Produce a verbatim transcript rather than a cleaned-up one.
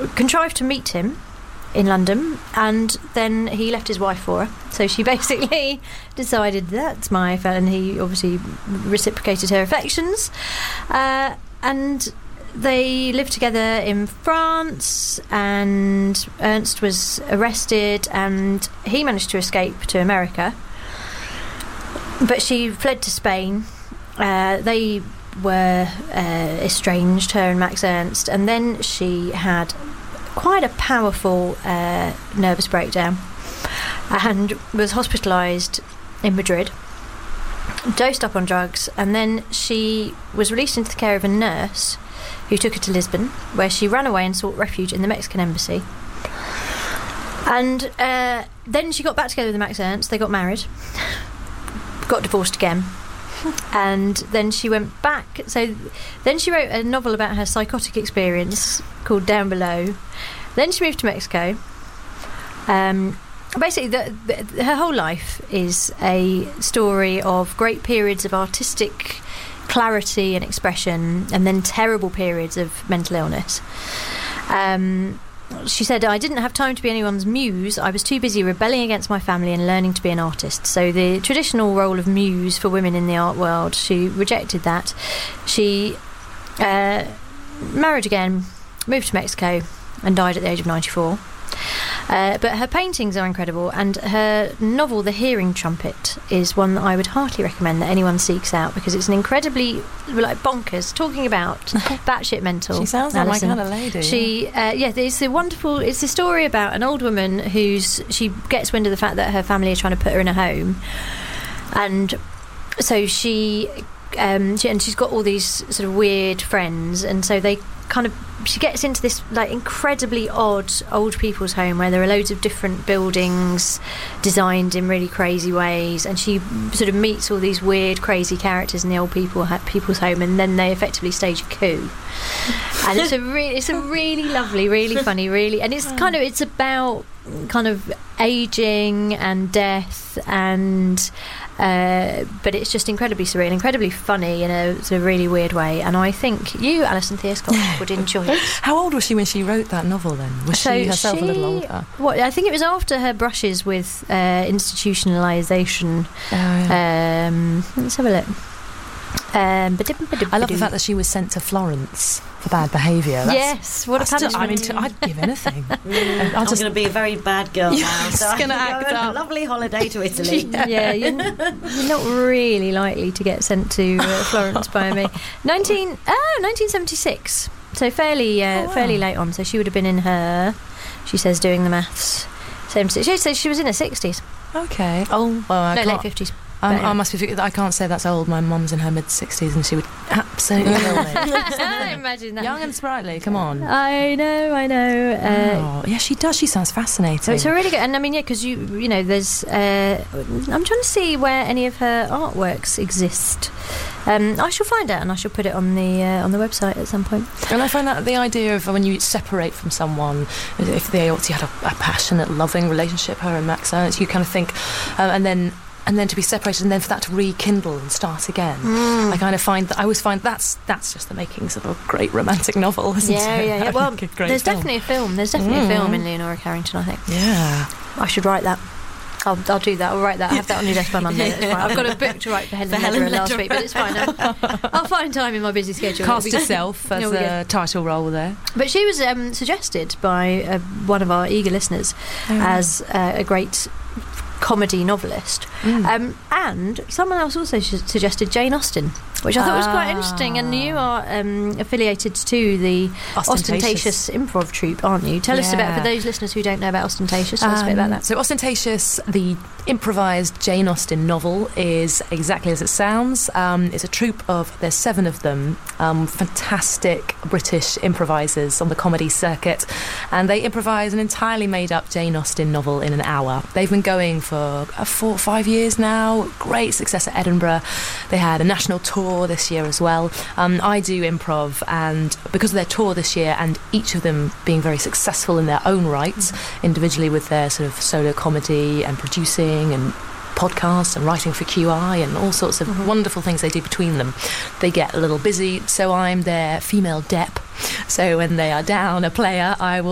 contrived to meet him in London, and then he left his wife for her. So she basically decided, that's my fella, and he obviously reciprocated her affections. Uh, and they lived together in France, and Ernst was arrested, and he managed to escape to America. But she fled to Spain. Uh, they were uh, estranged, her and Max Ernst, and then she had quite a powerful uh, nervous breakdown and was hospitalised in Madrid, dosed up on drugs, and then she was released into the care of a nurse who took her to Lisbon, where she ran away and sought refuge in the Mexican embassy. And uh, then she got back together with Max Ernst. They got married, got divorced again, and then she went back. So then she wrote a novel about her psychotic experience called Down Below. Then she moved to Mexico. Um, basically, the, the, her whole life is a story of great periods of artistic clarity and expression, and then terrible periods of mental illness. Um, she said, I didn't have time to be anyone's muse. I was too busy rebelling against my family and learning to be an artist. So the traditional role of muse for women in the art world, she rejected that. She uh, married again, moved to Mexico, and died at the age of ninety-four. Uh, but her paintings are incredible, and her novel The Hearing Trumpet is one that I would heartily recommend that anyone seeks out, because it's an incredibly, like, bonkers, talking about batshit mental. She sounds like Alison. my kind of lady. She, uh, yeah, it's a wonderful, it's a story about an old woman who's, she gets wind of the fact that her family are trying to put her in a home, and so she, um, she and she's got all these sort of weird friends, and so they kind of, she gets into this like incredibly odd old people's home where there are loads of different buildings designed in really crazy ways, and she sort of meets all these weird crazy characters in the old people people's home, and then they effectively stage a coup. And it's a really it's a really lovely, really funny, really, and it's kind of it's about kind of aging and death, and uh, but it's just incredibly surreal, incredibly funny in a sort of really weird way, and I think you, Alison Theoscott, would enjoy it. How old was she when she wrote that novel then? Was so she herself she, a little older? What, I think it was after her brushes with uh, institutionalisation. Oh, yeah. um, let's have a look. Um, I love the fact that she was sent to Florence for bad behaviour. That's, yes, what a punishment. punishment. I mean, to, I'd give anything. Mm, I'm just going to be a very bad girl now. Just So I'm gonna going act to go on up. a lovely holiday to Italy. yeah, yeah you're, you're not really likely to get sent to uh, Florence by me. Nineteen oh, nineteen seventy-six. So fairly, uh, Oh, wow. fairly late on. So she would have been in her, she says, doing the maths. seventy-six. She says she was in her sixties. Okay. Oh, well, I No, can't. late fifties. Um, But, yeah. I must be. I can't say that's old. My mum's in her mid sixties, and she would absolutely kill me. Imagine that. Young and sprightly. Come on. I know, I know. Uh, Oh, yeah, she does. She sounds fascinating. So it's a really good, and I mean, yeah, because you, you know, there's. Uh, I'm trying to see where any of her artworks exist. Um, I shall find out, and I shall put it on the uh, on the website at some point. And I find that the idea of when you separate from someone, if they obviously had a, a passionate, loving relationship, her and Max Ernst, you kind of think, um, and then. And then to be separated, and then for that to rekindle and start again. Mm. I kind of find that I always find that's that's just the makings of a great romantic novel, isn't Yeah, it? yeah, yeah. I Well, think a great there's film. definitely a film. There's definitely Mm. a film in Leonora Carrington, I think. Yeah. I should write that. I'll, I'll do that. I'll write that. I'll have that on your desk by Monday. That's fine. I've got a book to write for Helen For Helen Lederer last Lederer. week, but it's fine. I'll, I'll find time in my busy schedule. Cast It'll be- yourself as it'll be good. a title role there. But she was um, suggested by uh, one of our eager listeners Oh. as uh, a great comedy novelist. Mm. Um, and someone else also su- suggested Jane Austen, which I thought was quite Ah. interesting. And you are um, affiliated to the Ostentatious. Ostentatious Improv Troupe, aren't you? Tell us about, Yeah. for those listeners who don't know about Ostentatious, tell us a bit Um, about that. So Ostentatious, the improvised Jane Austen novel, is exactly as it sounds. Um, it's a troupe of, there's seven of them, um, fantastic British improvisers on the comedy circuit, and they improvise an entirely made-up Jane Austen novel in an hour. They've been going for uh, four or five years now. Great success at Edinburgh. They had a national tour this year as well. Um, I do improv, and because of their tour this year, and each of them being very successful in their own rights, individually with their sort of solo comedy and producing and podcasts and writing for Q I and all sorts of Mm-hmm. wonderful things they do between them, they get a little busy. So I'm their female dep. So when they are down a player, I will